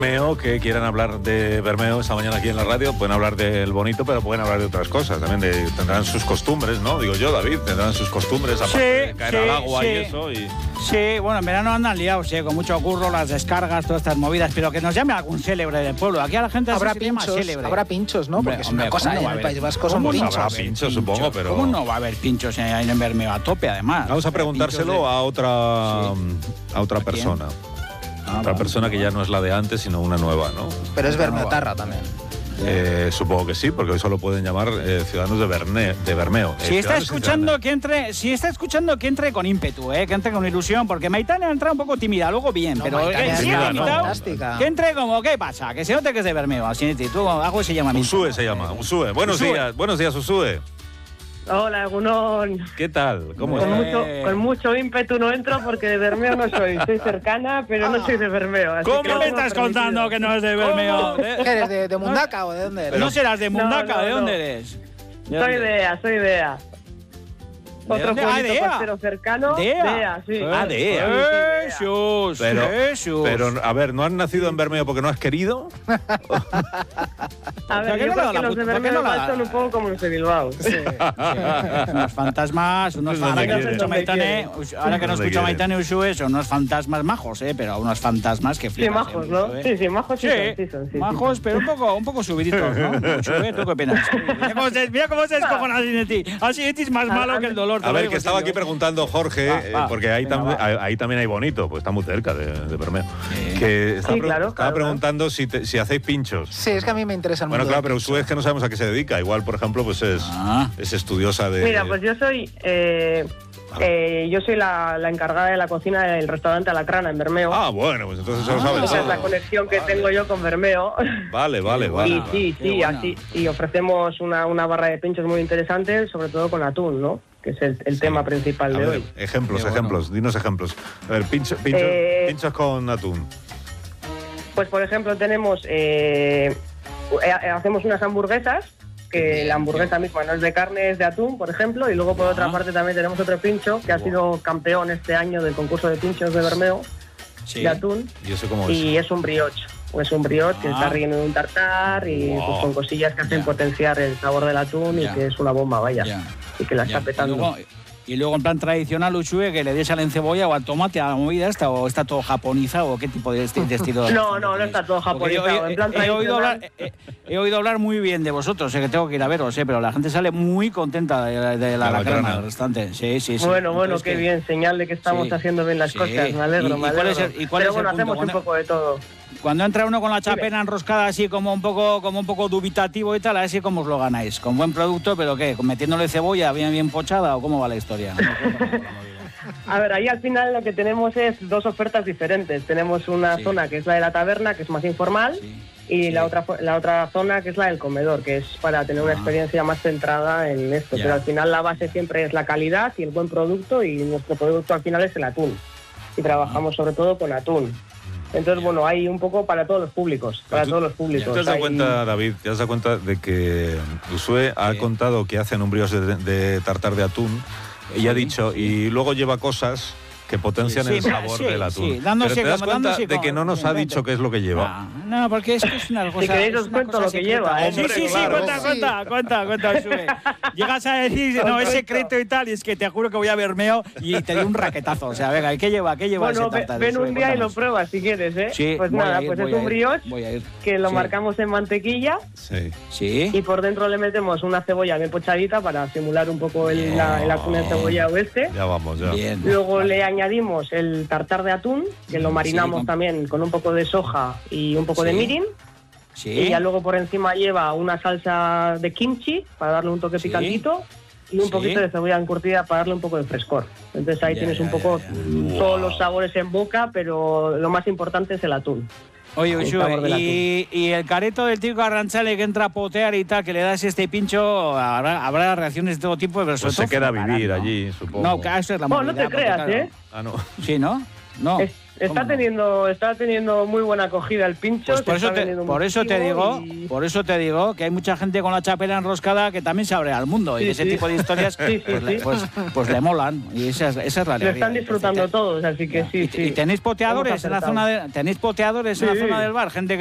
Bermeo, que quieran hablar de Bermeo esta mañana aquí en la radio, pueden hablar del bonito, pero pueden hablar de otras cosas. También tendrán sus costumbres, ¿no? Digo yo, David, tendrán sus costumbres, aparte de caer al agua y eso. Sí, bueno, en verano andan liados, con mucho curro, las descargas, todas estas movidas, pero que nos llame algún célebre del pueblo. Aquí a la gente habrá se llama célebre. Habrá pinchos, ¿no? Porque es una cosa, en el País Vasco son pinchos. Habrá pinchos, supongo, pero... ¿Cómo no va a haber pinchos en Bermeo a tope, además? Vamos a preguntárselo a otra persona. Otra persona que ya no es la de antes, sino una nueva, ¿no? Pero es bermeotarra también. Supongo que sí, porque hoy solo pueden llamar ciudadanos de Bermeo. Si está escuchando que entre con ímpetu, que entre con ilusión, porque Maitane ha entrado un poco tímida, luego bien, No, pero fantástica. que entre como, ¿qué pasa? Que se note que es de Bermeo, así tú algo se llama. Usue se llama, Usue. Buenos días, Usue. Hola, Egunon. ¿Qué tal? ¿Cómo estás? Con mucho ímpetu no entro porque de Bermeo no soy. Soy cercana, pero no soy de Bermeo. ¿Cómo me estás contando que no es de Bermeo? ¿Eres de Mundaca o de dónde eres? No serás de Mundaca, No. ¿de dónde eres? Soy de Ea. Otro pueblito costero cercano. ¿De Ea? De Ea, sí. de Ea. Jesús, Pero, a ver, ¿no has nacido en Bermeo porque no has querido? A ver, yo creo que los de Bermeo igual son un poco como los de Bilbao. Sí. Unos fantasmas, ahora que no escucha Maitane Usue, son unos fantasmas majos, pero unos fantasmas que flipas. Sí, majos, ¿no? Sí, majos sí son. Majos, pero un poco subiditos, ¿no? Usue, ¿tú qué opinas? Mira cómo se descojona Asinetti. Asinetti es más malo que el dolor. A ver, que estaba aquí preguntando Jorge, porque ahí también hay bonito, pues está muy cerca de Bermeo. Que estaba preguntando si hacéis pinchos. Sí, es que a mí me interesa mucho. Bueno, claro, pero Usue es que no sabemos a qué se dedica. Igual, por ejemplo, pues es estudiosa de... Mira, pues yo soy la encargada de la cocina del restaurante Alacrana en Bermeo. Ah, bueno, pues entonces eso lo sabes. Esa es la conexión que tengo yo con Bermeo. Vale. Y sí, así. Y ofrecemos una barra de pinchos muy interesante, sobre todo con atún, ¿no? Que es el tema principal de hoy. Ejemplos, dinos ejemplos. A ver, pinchos con atún. Pues, por ejemplo, tenemos... hacemos unas hamburguesas, que la hamburguesa misma no es de carne, es de atún, por ejemplo, y luego por otra parte también tenemos otro pincho que ha sido campeón este año del concurso de pinchos de Bermeo, de atún, ¿Y eso cómo es? y es un brioche. Es un brioche que está relleno de un tartar y pues, con cosillas que hacen potenciar el sabor del atún y que es una bomba, vaya, y que la está petando. Y luego en plan tradicional, Usue, que le des al encebolla o al tomate a la movida esta, o está todo japonizado, o qué tipo de estilo. No está todo japonizado. En plan he oído hablar muy bien de vosotros, que tengo que ir a veros, pero la gente sale muy contenta de la Alacrana del restaurante. Sí. Bueno, qué bien, señal de que estamos haciendo bien las cosas, me alegro. Pero bueno, hacemos un poco de todo. Cuando entra uno con la chapena enroscada así como un poco dubitativo y tal, a ver si cómo os lo ganáis. Con buen producto, pero ¿qué? ¿Metiéndole cebolla bien pochada o cómo va la historia? A ver, ahí al final lo que tenemos es dos ofertas diferentes. Tenemos una zona que es la de la taberna, que es más informal, y la otra zona que es la del comedor, que es para tener una experiencia más centrada en esto. Pero al final la base siempre es la calidad y el buen producto, y nuestro producto al final es el atún. Y trabajamos sobre todo con atún. Entonces, bueno, hay un poco para todos los públicos. ¿Te has dado cuenta, David, de que Usue ha contado que hacen un brioche de tartar de atún y ha dicho, y luego lleva cosas que potencian el sabor del atún. Pero te das cuenta de que no nos ha dicho qué es lo que lleva. No, porque es que es una cosa... Si queréis os cuento lo que lleva. Sí, cuenta, Usue. Llegas a decir, no, es secreto y tal, y es que te juro que voy a Bermeo y te doy un raquetazo. O sea, venga, ¿qué lleva bueno, ese tartar? Ven un día y lo pruebas si quieres, ¿eh? Sí, pues nada, pues es un brioche que lo marcamos en mantequilla. Sí. Y por dentro le metemos una cebolla bien pochadita para simular un poco el atún en cebolla oeste. Ya vamos, ya. Bien. Luego le añadimos el tartar de atún, que lo marinamos también con un poco de soja y un poco de mirin. Y ya luego por encima lleva una salsa de kimchi para darle un toque picantito y un poquito de cebolla encurtida para darle un poco de frescor. Entonces ahí tienes un poco todos los sabores en boca, pero lo más importante es el atún. Oye, Usue, y el careto del tío Arranchale que entra a potear y tal, que le das este pincho, habrá reacciones de todo tipo, pero pues se queda a vivir allí, supongo. No, eso es la no te creas, Ah, no. Sí, ¿no? No. Está teniendo muy buena acogida el pincho. Pues por eso te digo que hay mucha gente con la chapela enroscada que también se abre al mundo y ese tipo de historias pues le molan y esa es la realidad. Lo están disfrutando todos, así que sí. ¿Y tenéis poteadores en la zona del bar? Gente